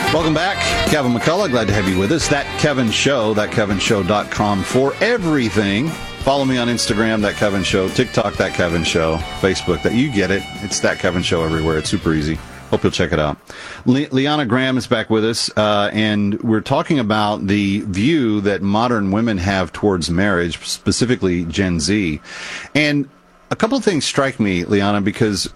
Welcome back. Kevin McCullough, glad to have you with us. That Kevin Show, thatkevinshow.com for everything. Follow me on Instagram, That Kevin Show, TikTok, That Kevin Show, Facebook, that you get it. It's That Kevin Show everywhere. It's super easy. Hope you'll check it out. Liana Graham is back with us, and we're talking about the view that modern women have towards marriage, specifically Gen Z. And a couple of things strike me, Liana, because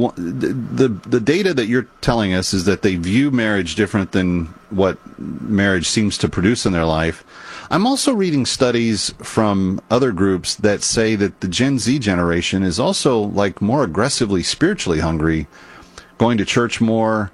the data that you're telling us is that they view marriage different than what marriage seems to produce in their life. I'm also reading studies from other groups that say that the Gen Z generation is also like more aggressively spiritually hungry, going to church more,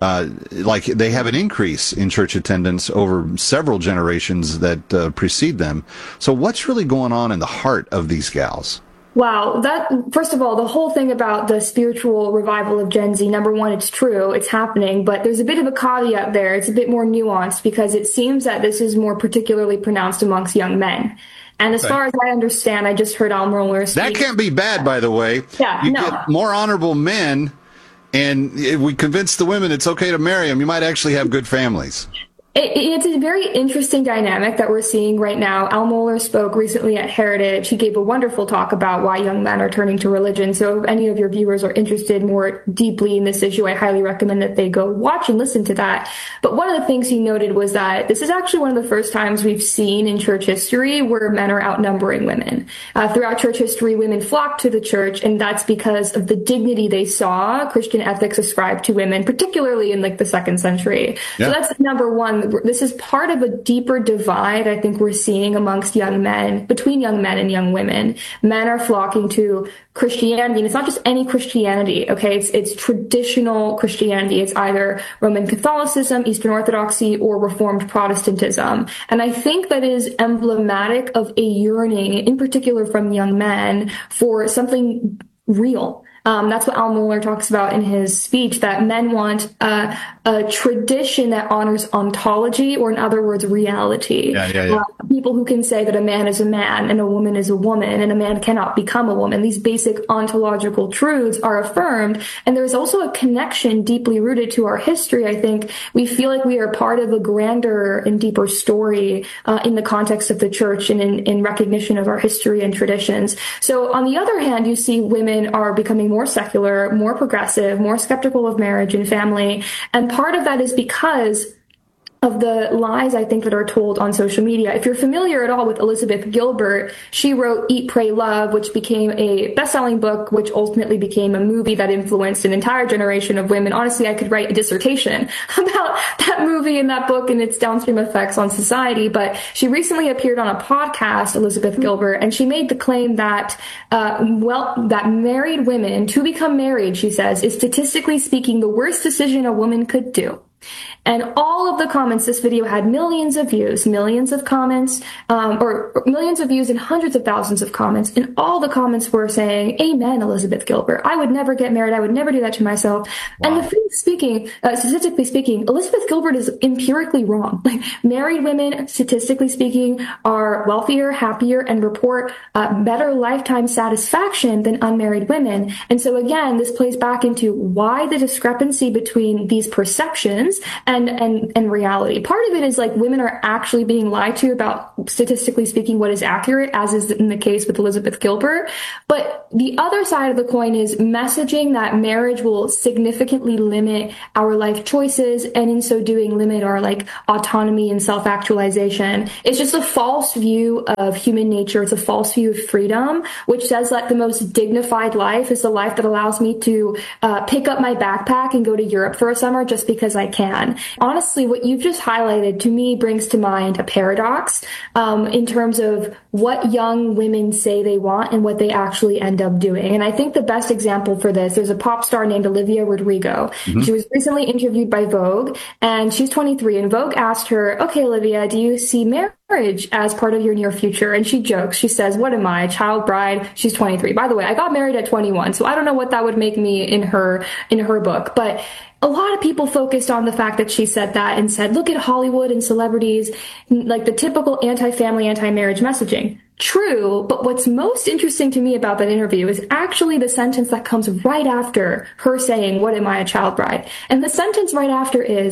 like they have an increase in church attendance over several generations that precede them. So what's really going on in the heart of these gals? Wow. First of all, the whole thing about the spiritual revival of Gen Z, number one, it's true, it's happening, but there's a bit of a caveat there. It's a bit more nuanced because it seems that this is more particularly pronounced amongst young men. And as far as I understand, I just heard Al Mohler speak. That can't be bad, by the way. Yeah, you get more honorable men, and if we convince the women it's okay to marry them, you might actually have good families. It's a very interesting dynamic that we're seeing right now. Al Mohler spoke recently at Heritage. He gave a wonderful talk about why young men are turning to religion. So if any of your viewers are interested more deeply in this issue, I highly recommend that they go watch and listen to that. But one of the things he noted was that this is actually one of the first times we've seen in church history where men are outnumbering women. Throughout church history, women flocked to the church, and that's because of the dignity they saw Christian ethics ascribed to women, particularly in like the 2nd century. Yeah. So that's number one. This is part of a deeper divide I think we're seeing amongst young men, between young men and young women. Men are flocking to Christianity, and it's not just any Christianity, okay? It's traditional Christianity. It's either Roman Catholicism, Eastern Orthodoxy, or Reformed Protestantism. And I think that is emblematic of a yearning, in particular from young men, for something real. That's what Al Mohler talks about in his speech, that men want a tradition that honors ontology, or in other words, reality. People who can say that a man is a man and a woman is a woman and a man cannot become a woman. These basic ontological truths are affirmed. And there's also a connection deeply rooted to our history. I think we feel like we are part of a grander and deeper story in the context of the church and in recognition of our history and traditions. So on the other hand, you see women are becoming more secular, more progressive, more skeptical of marriage and family. And part of that is because of the lies, I think, that are told on social media. If you're familiar at all with Elizabeth Gilbert, she wrote Eat, Pray, Love, which became a best-selling book, which ultimately became a movie that influenced an entire generation of women. Honestly, I could write a dissertation about that movie and that book and its downstream effects on society. But she recently appeared on a podcast, Elizabeth Gilbert, and she made the claim that, that married women, to become married, she says, is statistically speaking the worst decision a woman could do. And all of the comments, this video had millions of views, millions of comments, or millions of views and hundreds of thousands of comments. And all the comments were saying, amen, Elizabeth Gilbert. I would never get married. I would never do that to myself. Wow. And the thing speaking, statistically speaking, Elizabeth Gilbert is empirically wrong. Like, married women, statistically speaking, are wealthier, happier, and report better lifetime satisfaction than unmarried women. And so again, this plays back into why the discrepancy between these perceptions and reality. Part of it is like women are actually being lied to about, statistically speaking, what is accurate, as is in the case with Elizabeth Gilbert. But the other side of the coin is messaging that marriage will significantly limit our life choices, and in so doing limit our like autonomy and self-actualization. It's just a false view of human nature. It's a false view of freedom, which says that the most dignified life is the life that allows me to pick up my backpack and go to Europe for a summer just because I can. Honestly, what you've just highlighted to me brings to mind a paradox in terms of what young women say they want and what they actually end up doing. And I think the best example for this, there's a pop star named Olivia Rodrigo. Mm-hmm. She was recently interviewed by Vogue, and she's 23, and Vogue asked her, okay, Olivia, do you see marriage as part of your near future? And she jokes. She says, what am I, a child bride? She's 23. By the way, I got married at 21, so I don't know what that would make me in her book. But a lot of people focused on the fact that she said that and said, look at Hollywood and celebrities, like the typical anti-family, anti-marriage messaging. True, but what's most interesting to me about that interview is actually the sentence that comes right after her saying, what am I, a child bride? And the sentence right after is,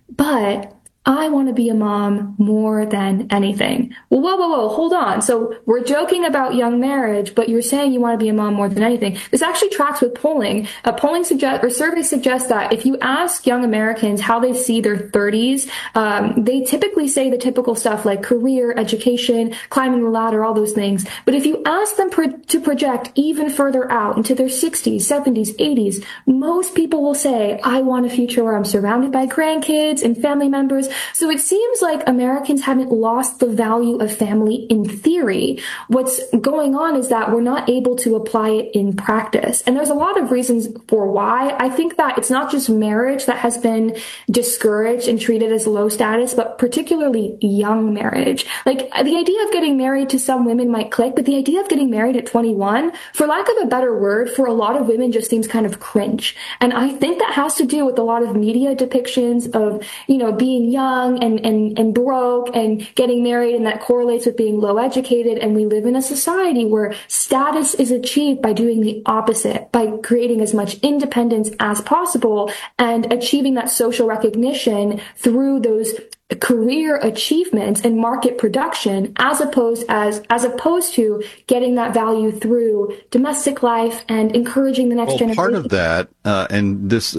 but I want to be a mom more than anything. Well, whoa, hold on. So we're joking about young marriage, but you're saying you want to be a mom more than anything. This actually tracks with polling. Surveys suggest that if you ask young Americans how they see their 30s, they typically say the typical stuff like career, education, climbing the ladder, all those things. But if you ask them to project even further out into their 60s, 70s, 80s, most people will say, I want a future where I'm surrounded by grandkids and family members. So it seems like Americans haven't lost the value of family in theory. What's going on is that we're not able to apply it in practice. And there's a lot of reasons for why. I think that it's not just marriage that has been discouraged and treated as low status, but particularly young marriage. Like the idea of getting married to some women might click, but the idea of getting married at 21, for lack of a better word, for a lot of women just seems kind of cringe. And I think that has to do with a lot of media depictions of, being young and broke and getting married, and that correlates with being low educated. And we live in a society where status is achieved by doing the opposite, by creating as much independence as possible and achieving that social recognition through those career achievements and market production, as opposed to getting that value through domestic life and encouraging the next generation. Part of that, and this,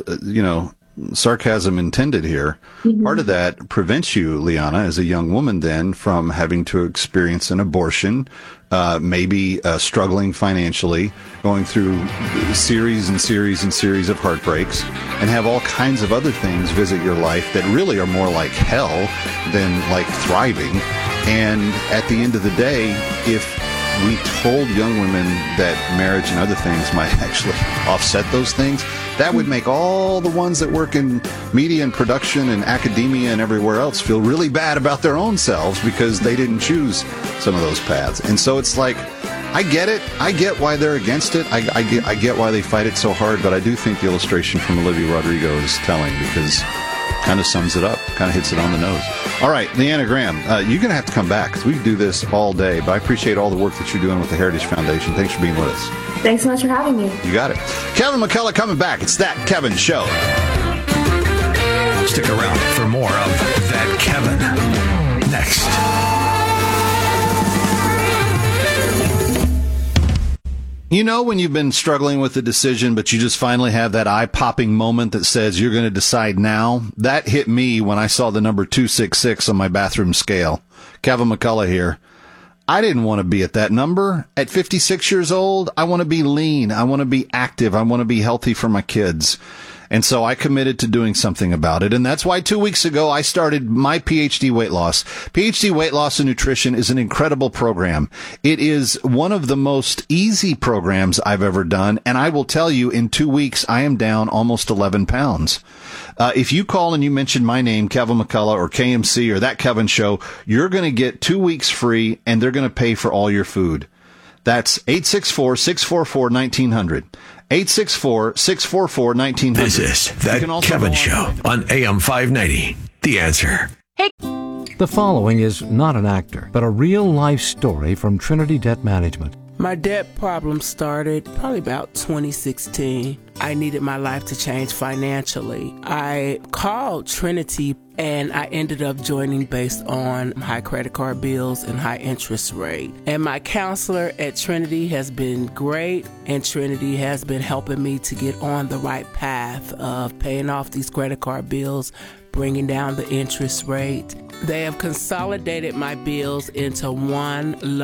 sarcasm intended here. Mm-hmm. Part of that prevents you, Liana, as a young woman then, from having to experience an abortion, maybe struggling financially, going through series of heartbreaks, and have all kinds of other things visit your life that really are more like hell than like thriving. And at the end of the day, if we told young women that marriage and other things might actually offset those things, that would make all the ones that work in media and production and academia and everywhere else feel really bad about their own selves because they didn't choose some of those paths. And so it's like, I get it. I get why they're against it. I get why they fight it so hard. But I do think the illustration from Olivia Rodrigo is telling because it kind of sums it up, kind of hits it on the nose. All right, Leanna Graham, you're going to have to come back because we can do this all day. But I appreciate all the work that you're doing with the Heritage Foundation. Thanks for being with us. Thanks so much for having me. You got it. Kevin McCullough coming back. It's That Kevin Show. Stick around for more of That Kevin next. You know when you've been struggling with a decision, but you just finally have that eye-popping moment that says you're going to decide now? That hit me when I saw the number 266 on my bathroom scale. Kevin McCullough here. I didn't want to be at that number. At 56 years old, I want to be lean. I want to be active. I want to be healthy for my kids. And so I committed to doing something about it. And that's why 2 weeks ago, I started my PhD Weight Loss. PhD Weight Loss and Nutrition is an incredible program. It is one of the most easy programs I've ever done. And I will tell you, in 2 weeks, I am down almost 11 pounds. If you call and you mention my name, Kevin McCullough or KMC or That Kevin Show, you're going to get 2 weeks free and they're going to pay for all your food. That's 864-644-1900. 864-644-1900. This is That Kevin Show on AM 590. The Answer. Hey. The following is not an actor, but a real-life story from Trinity Debt Management. My debt problem started probably about 2016. I needed my life to change financially. I called Trinity and I ended up joining based on high credit card bills and high interest rate. And my counselor at Trinity has been great, and Trinity has been helping me to get on the right path of paying off these credit card bills, bringing down the interest rate. They have consolidated my bills into one